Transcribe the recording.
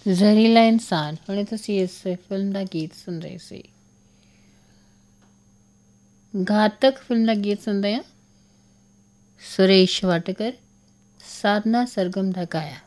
ਜ਼ਹਿਰੀਲਾ ਇਨਸਾਨ। ਹੁਣੇ ਤੁਸੀਂ ਇਸ ਫਿਲਮ ਦਾ ਗੀਤ ਸੁਣ ਰਹੇ ਸੀ। ਘਾਤਕ ਫਿਲਮ ਦਾ ਗੀਤ ਸੁਣਦੇ ਹਾਂ। ਸੁਰੇਸ਼ ਵਾਟਕਰ, ਸਾਧਨਾ ਸਰਗਮ ਦਾ ਗਾਇਆ।